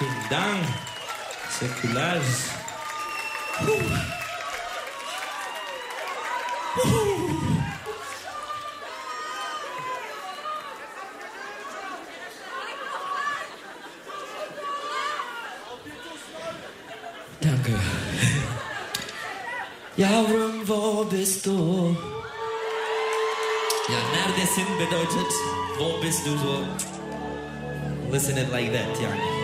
Vielen Dank. Säkulär. Danke. Yavrum, wo bist du? Ja, neredesin bedeutet, wo bist du so? Listen it like that, yani.